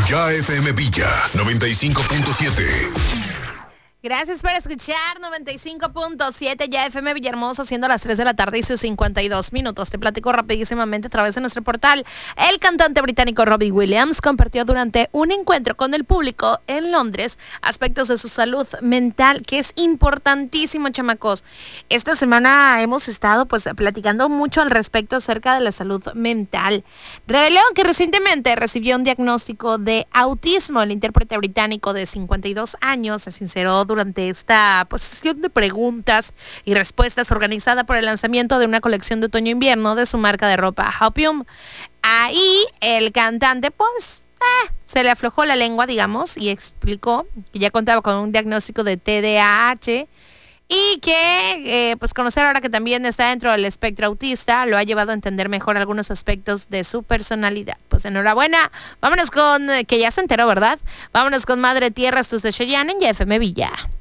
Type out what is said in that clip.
Ya FM Villa 95.7. Gracias por escuchar 95.7 Ya FM Villahermosa, siendo las 3 de la tarde y sus 52 minutos. Te platico rapidísimamente a través de nuestro portal. El cantante británico Robbie Williams compartió durante un encuentro con el público en Londres aspectos de su salud mental, que es importantísimo, chamacos. Esta semana hemos estado platicando mucho al respecto acerca de la salud mental. Reveló que recientemente recibió un diagnóstico de autismo. El intérprete británico de 52 años se sinceró durante esta sesión de preguntas y respuestas organizada por el lanzamiento de una colección de otoño-invierno de su marca de ropa Hopium. Ahí el cantante se le aflojó la lengua, digamos, y explicó que ya contaba con un diagnóstico de TDAH y que conocer ahora que también está dentro del espectro autista lo ha llevado a entender mejor algunos aspectos de su personalidad. Pues enhorabuena. Vámonos con, que ya se enteró, ¿verdad? Vámonos con Madre Tierra, estos de Cheyenne en YFM Villa.